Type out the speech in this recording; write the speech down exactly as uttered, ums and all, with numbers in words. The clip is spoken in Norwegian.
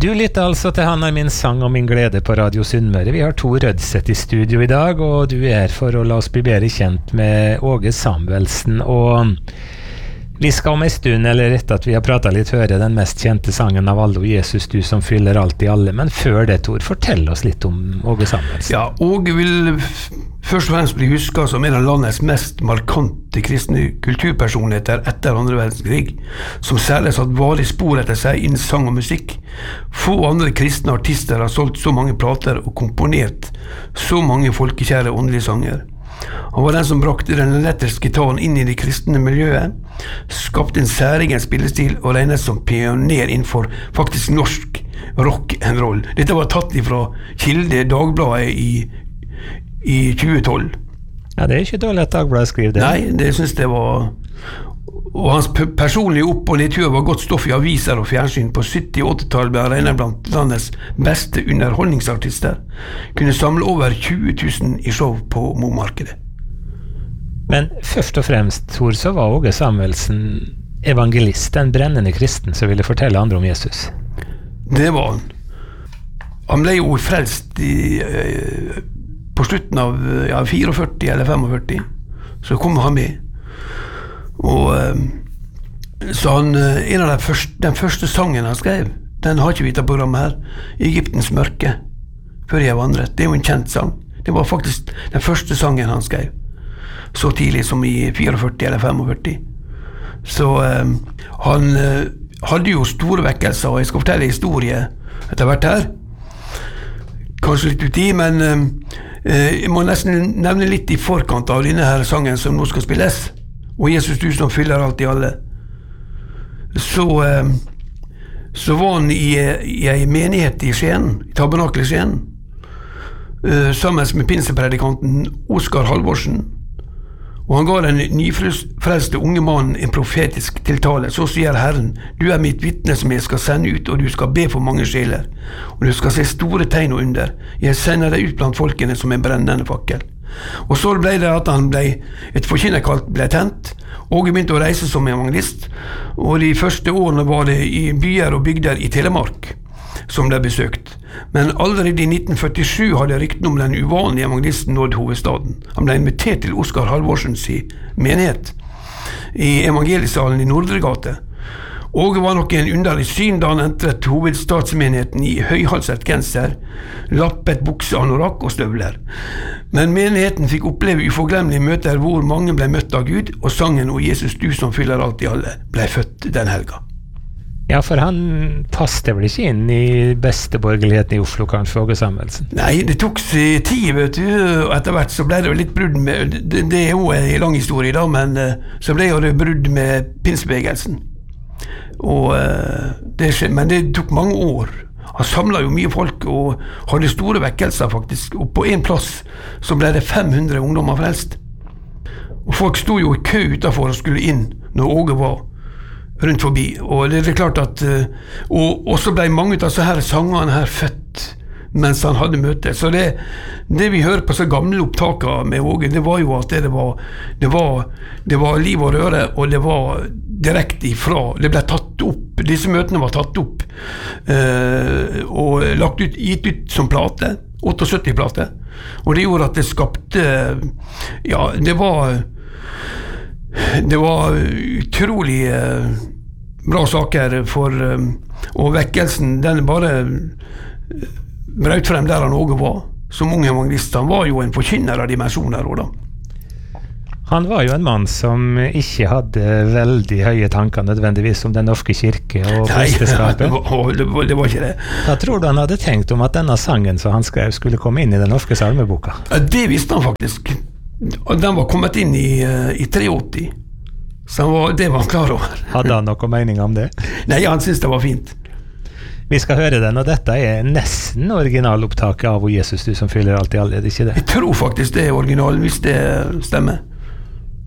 Du lytter altså til Han er min sang og min glede på Radio Sunnmøre. Vi har to Rødseth i studio i dag, og du er her for å la oss bli bedre kjent med Åge Samuelsen. Og vi skal om en stund, eller etter at vi har pratet litt, høre den mest kjente sangen av alle, Jesus, du som fyller alt i alle. Men før det, Tor, fortell oss litt om Åge Samuelsen. Ja, Åge vil først og fremst bli husket som en av landets mest markante kristne kulturpersonligheter etter andre verdenskrig, som særlig satt varig spor etter seg innen sang og musikk. Få andre kristne artister har solgt så mange plater og komponert så mange folkekjære åndelige sanger. Han var den som brakte den elektriske gitaren inn i det kristne miljøet, skapte en særegen spillestil og regnet som pioner innenfor faktisk norsk rock and roll. Dette var tatt fra Kilde Dagbladet i i tjue tolv. Ja, det er ikke dårlig at Dagbladet skriver det. Nei, det synes jeg var... Og hans personlige opp- og nedtur var godt stoff i aviser og fjernsyn. På sytti- og åtti-tallet ble han regnet blant landets beste underholdningsartister. Kunne samle over tjue tusen i show på Mo-markedet. Men først og fremst, Tor, så var Åge Samuelsen evangelist, en brennende kristen som ville fortelle andre om Jesus. Det var han. Han ble jo frelst i... Øh, på slutten av ja, førtifire eller femogførti, så kom han med. Og så han, en av de første, den første sangen han skrev, den har ikke vi tatt programmet her, Egyptens mørke, før jeg vandret. Det er jo en kjent sang. Det var faktisk den første sangen han skrev, så tidlig som i førtifire eller femogførti. Så um, han uh, hadde jo store vekkelser, og jeg skal fortelle historie etter hvert her. Kanskje litt uti, men um, jeg må nesten nevne litt i forkant av denne her sangen som nå skal spilles, og Jesus du som fyller alt i alle. Så, så var han i, i en menighet i Skien, i Tabernakel i Skien, sammen med pinsepredikanten Oskar Halvorsen, og han ga den nyfrelste unge mannen en profetisk tiltale. Så sier Herren, du er mitt vitne som jeg skal sende ut, og du skal be for mange sjeler, og du skal se store tegn og under. Jeg sender deg ut blant folkene som en brennende fakkel. Og så ble det at han ble, et forkynnerkall ble tent, og begynte å reise som evangelist, og de første årene var det i byer og bygder i Telemark som ble besøkt. Men allerede i nitten førtisju hadde rykten om den uvanlige evangelisten nådd hovedstaden. Han ble invitert til Oskar Halvorsens menighet i evangeliesalen i Nordregate. Åge var nok en underlig syn da han entret hovedstadsmenigheten i høyhalset genser, lappet bukse, anorakk og støvler. Men menigheten fikk oppleve uforglemmelige møter hvor mange ble møtt av Gud, og sangen «O Jesus, du som fyller alt i alle» ble født den helga. Ja, for han passte vel ikke inn i beste borgerligheten i Oslo, kanskje, Åge Samuelsen? Nei, det tok seg tid, vet du, og etter hvert så ble det jo litt brudd med, det, det er jo en lang historie da, men så ble jo det brudd med pinsebevegelsen. Og det skjedde, men det tok mange år. Han samlet jo mye folk og hadde store vekkelser faktisk, og på en plass så ble det fem hundre ungdommer frelst. Og folk stod jo i kø utenfor og skulle inn når Åge var rundt forbi, og det er klart at og, og så ble mange av så her sangene her født mens han hadde møte, så det, det vi hører på så gamle opptaker med Åge, det var jo at det, det, var, det, var, det var liv og røre, og det var direkte ifra, det ble tatt opp, disse møtene var tatt opp eh, og lagt ut, gitt ut som plate, syttiåtte plate, og det gjorde at det skapte, ja, det var det var utrolig eh, bra saker for, eh, og vekkelsen, den bare eh, brøt frem der han Åge var, som ung evangelist. Han var jo en forkynner av dimensjoner også da. Han var jo en mann som ikke hadde veldig høye tanker nødvendigvis om den norske kirke og presteskapet. Nei, det var, det var ikke det. Hva tror du han hadde tenkt om at denne sangen som han skrev skulle komme inn i den norske salmeboka? Ja, det visste han faktisk. Den var kommet inn i, i åttitre, så var, det var han klar over. Hadde han noen mening om det? Nei, han synes det var fint. Vi skal høre den, og dette er nesten originalopptaket av «O Jesus, du som fyller alt i alle», er det ikke det? Jeg tror faktisk det er original, hvis det stemmer.